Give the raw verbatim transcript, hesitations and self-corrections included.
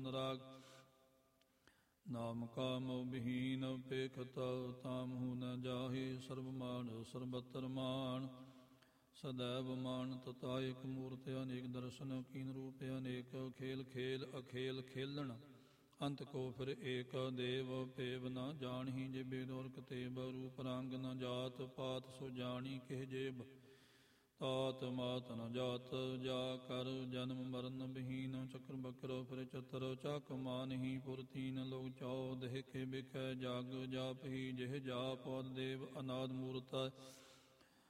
ਅਨੁਰਾਗ। ਨਾਮ ਕਾ ਮੋਹ ਬਿਹੀਨ ਅਪੇਖਤ ਤਾਮਹੁ ਨ ਜਾਹੇ। ਸਰਬ ਮਾਨ ਸਰਬਤਰ ਮਾਨ ਸदैव ਮਾਨ ਤਥਾ ਏਕ ਮੂਰਤ ਅਨੇਕ ਦਰਸ਼ਨ ਕੀਨ ਰੂਪ ਅਨੇਕ। ਖੇਲ ਖੇਲ ਅਖੇਲ ਖੇਲਣ ਅੰਤ ਕੋ ਫਿਰ ਏਕ ਦੇਵ। ਭੇਵ ਨ ਜਾਣਹੀ ਜਿਬੇ ਦੌਰ ਕਤੇਬ। ਰੂਪ ਰੰਗ ਨ ਜਾਤ ਪਾਤ ਸੋ ਜਾਣੀ ਕਿਹ ਜੇਬ। ਤਾਤ ਮਾਤ ਨ ਜਾਤ ਜਾ ਕਰ ਜਨਮ ਮਰਨ ਬਹੀਨ। ਚੱਕਰ ਬਕਰ ਫਿਰ ਚਤਰ ਚੱਕ ਮਾਨਹੀ ਪੁਰ ਤੀਨ। ਲੋਕ ਚੌ ਦੇਹ ਕੇ ਬਿਖੈ ਜਗ ਜਾਪਹੀ ਜਿਹ ਜਾਪ। ਦੇਵ ਅਨਾਦ ਮੂਰਤ